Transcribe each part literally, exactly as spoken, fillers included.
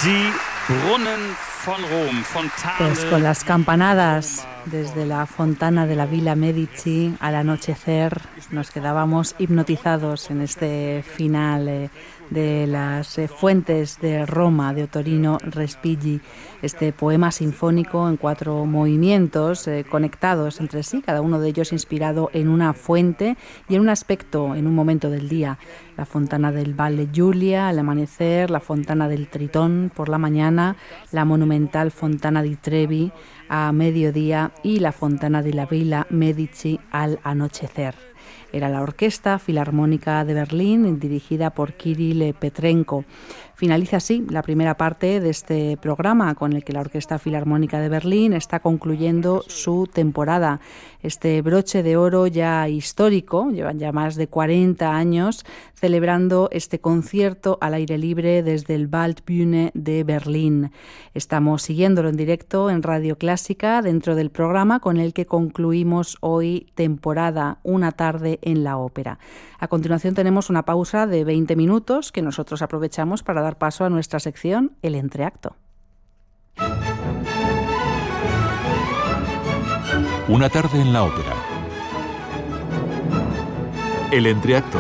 Die Brunnen von Rom, Fontane. Pues con las campanadas desde la fontana de la Villa Medici al anochecer nos quedábamos hipnotizados en este final eh, de las eh, fuentes de Roma de Ottorino Respighi, este poema sinfónico en cuatro movimientos eh, conectados entre sí, cada uno de ellos inspirado en una fuente y en un aspecto, en un momento del día. La fontana del Valle Giulia al amanecer, la fontana del Tritón por la mañana, la monumental fontana di Trevi a mediodía y la fontana de la Villa Medici al anochecer. Era la Orquesta Filarmónica de Berlín, dirigida por Kirill Petrenko. Finaliza así la primera parte de este programa, con el que la Orquesta Filarmónica de Berlín está concluyendo su temporada. Este broche de oro ya histórico, llevan ya más de cuarenta años celebrando este concierto al aire libre desde el Waldbühne de Berlín. Estamos siguiéndolo en directo en Radio Clásica dentro del programa con el que concluimos hoy temporada Una tarde en la ópera. A continuación tenemos una pausa de veinte minutos que nosotros aprovechamos para dar paso a nuestra sección El Entreacto. Una tarde en la ópera. El Entreacto.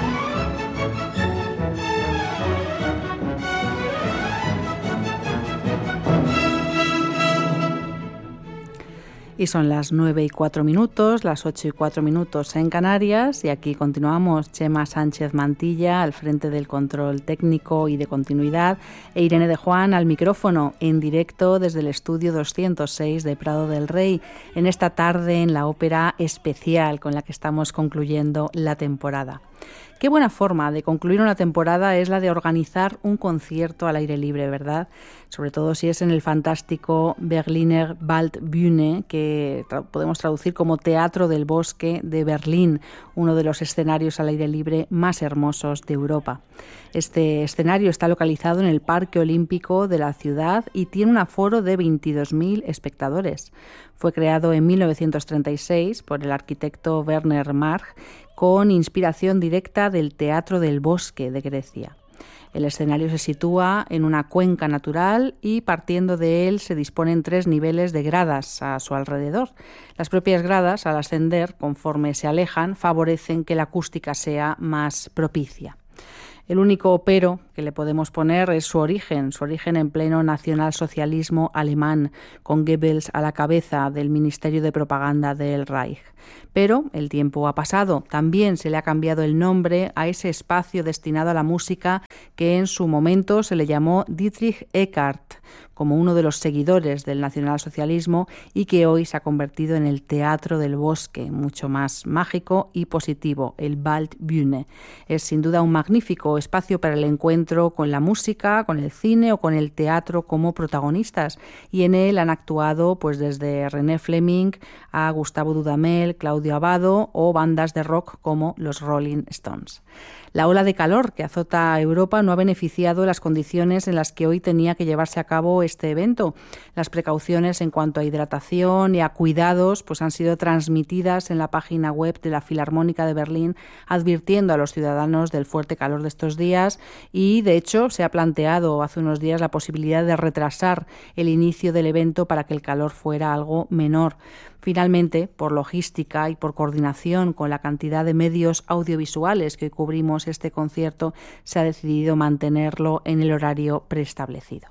Y son las nueve y cuatro minutos, las ocho y cuatro minutos en Canarias, y aquí continuamos Chema Sánchez Mantilla al frente del control técnico y de continuidad e Irene de Juan al micrófono en directo desde el estudio doscientos seis de Prado del Rey en esta tarde en la ópera especial con la que estamos concluyendo la temporada. Qué buena forma de concluir una temporada es la de organizar un concierto al aire libre, ¿verdad? Sobre todo si es en el fantástico Berliner Waldbühne, que tra- podemos traducir como Teatro del Bosque de Berlín, uno de los escenarios al aire libre más hermosos de Europa. Este escenario está localizado en el Parque Olímpico de la ciudad y tiene un aforo de veintidós mil espectadores. Fue creado en mil novecientos treinta y seis por el arquitecto Werner Marg, con inspiración directa del Teatro del Bosque de Grecia. El escenario se sitúa en una cuenca natural y partiendo de él se disponen tres niveles de gradas a su alrededor. Las propias gradas, al ascender, conforme se alejan, favorecen que la acústica sea más propicia. El único pero que le podemos poner es su origen, su origen en pleno nacionalsocialismo alemán, con Goebbels a la cabeza del Ministerio de Propaganda del Reich. Pero el tiempo ha pasado, también se le ha cambiado el nombre a ese espacio destinado a la música que en su momento se le llamó Dietrich Eckart, como uno de los seguidores del nacionalsocialismo y que hoy se ha convertido en el Teatro del Bosque, mucho más mágico y positivo, el Waldbühne. Es sin duda un magnífico espacio para el encuentro con la música, con el cine o con el teatro como protagonistas, y en él han actuado pues desde René Fleming a Gustavo Dudamel, Claudio Abbado o bandas de rock como los Rolling Stones. La ola de calor que azota a Europa no ha beneficiado las condiciones en las que hoy tenía que llevarse a cabo este evento. Las precauciones en cuanto a hidratación y a cuidados pues han sido transmitidas en la página web de la Filarmónica de Berlín, advirtiendo a los ciudadanos del fuerte calor de estos días y, de hecho, se ha planteado hace unos días la posibilidad de retrasar el inicio del evento para que el calor fuera algo menor. Finalmente, por logística y por coordinación con la cantidad de medios audiovisuales que hoy cubrimos este concierto, se ha decidido mantenerlo en el horario preestablecido.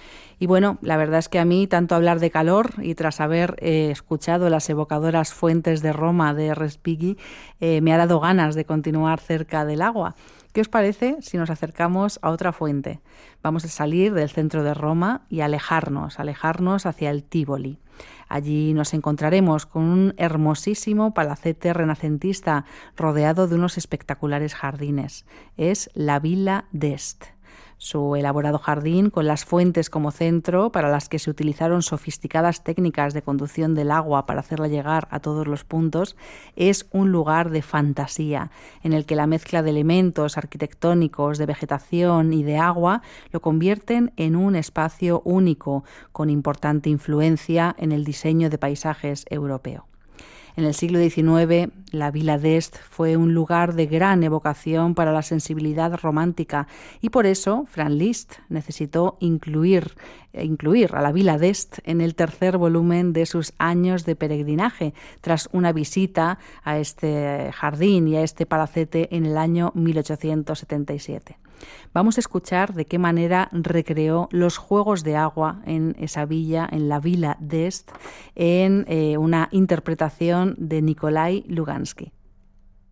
Y bueno, la verdad es que a mí tanto hablar de calor y tras haber eh, escuchado las evocadoras fuentes de Roma de Respighi, eh, me ha dado ganas de continuar cerca del agua. ¿Qué os parece si nos acercamos a otra fuente? Vamos a salir del centro de Roma y alejarnos, alejarnos hacia el Tívoli. Allí nos encontraremos con un hermosísimo palacete renacentista rodeado de unos espectaculares jardines. Es la Villa d'Este. Su elaborado jardín, con las fuentes como centro, para las que se utilizaron sofisticadas técnicas de conducción del agua para hacerla llegar a todos los puntos, es un lugar de fantasía, en el que la mezcla de elementos arquitectónicos, de vegetación y de agua lo convierten en un espacio único, con importante influencia en el diseño de paisajes europeo. En el siglo diecinueve, la Villa d'Este fue un lugar de gran evocación para la sensibilidad romántica y por eso Franz Liszt necesitó incluir, incluir a la Villa d'Este en el tercer volumen de sus Años de peregrinaje, tras una visita a este jardín y a este palacete en el año mil ochocientos setenta y siete. Vamos a escuchar de qué manera recreó los juegos de agua en esa villa, en la Villa d'Este, en eh, una interpretación de Nikolai Lugansky.